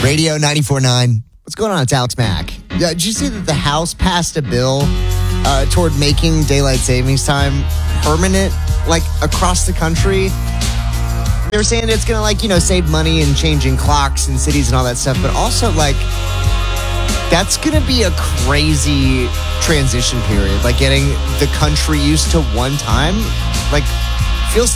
Radio 94.9. What's going on? It's Alex Mack. Did you see that the House passed a bill toward making daylight savings time permanent, like across the country? They were saying it's going to, save money and changing clocks in cities and all that stuff, but also, that's going to be a crazy transition period, getting the country used to one time.